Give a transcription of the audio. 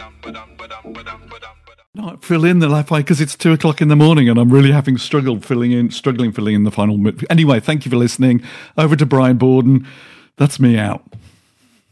No, fill in the lap because it's 2:00 in the morning and I'm really having struggling filling in the final. Anyway, thank you for listening. Over to Brian Borden. That's me out.